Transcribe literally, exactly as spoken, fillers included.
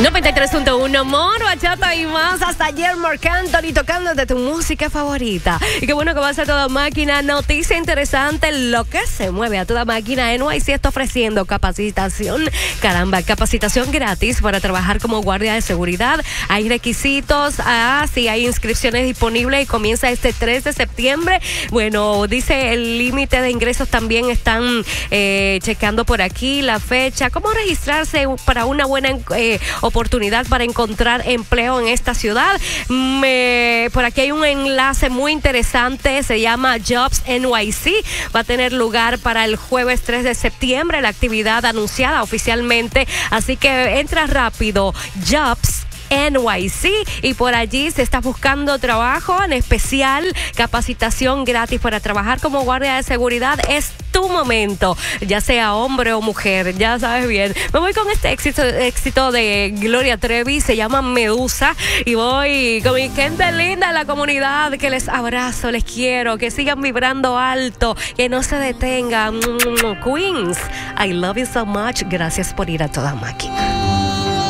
noventa y tres punto uno, Moro, Bachata y más. Hasta ayer, Marc Anthony tocando de tu música favorita. Y qué bueno que va a ser toda máquina. Noticia interesante, lo que se mueve a toda máquina. N Y C está ofreciendo capacitación. Caramba, capacitación gratis para trabajar como guardia de seguridad. Hay requisitos, ah, sí, hay inscripciones disponibles y comienza este tres de septiembre. Bueno, dice el límite de ingresos también están eh, checando por aquí la fecha. ¿Cómo registrarse para una buena eh, oportunidad para encontrar empleo en esta ciudad? Me, por aquí hay un enlace muy interesante, se llama Jobs N Y C. Va a tener lugar para el jueves tres de septiembre, la actividad anunciada oficialmente. Así que entra rápido, Jobs N Y C, y por allí se está buscando trabajo, en especial capacitación gratis para trabajar como guardia de seguridad. Es tu momento, ya sea hombre o mujer, ya sabes bien. Me voy con este éxito, éxito de Gloria Trevi, se llama Medusa, y voy con mi gente linda de la comunidad, que les abrazo, les quiero, que sigan vibrando alto, que no se detengan. Queens, I love you so much. Gracias por ir a toda máquina.